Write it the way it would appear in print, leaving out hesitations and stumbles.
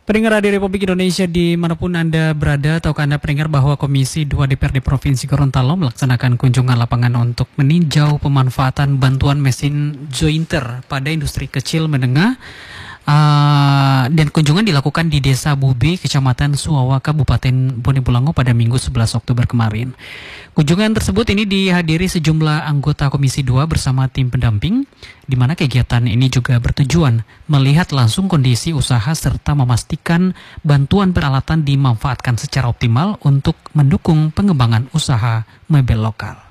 Pendengar Radio Republik Indonesia dimanapun Anda berada, tahukah Anda pendengar bahwa Komisi 2 DPRD Provinsi Gorontalo melaksanakan kunjungan lapangan untuk meninjau pemanfaatan bantuan mesin jointer pada industri kecil menengah. Dan kunjungan dilakukan di Desa Bubi, Kecamatan Suawa, Kabupaten Bone Bolango pada Minggu 11 Oktober kemarin. Kunjungan tersebut ini dihadiri sejumlah anggota Komisi 2 bersama tim pendamping, di mana kegiatan ini juga bertujuan melihat langsung kondisi usaha serta memastikan bantuan peralatan dimanfaatkan secara optimal untuk mendukung pengembangan usaha mebel lokal.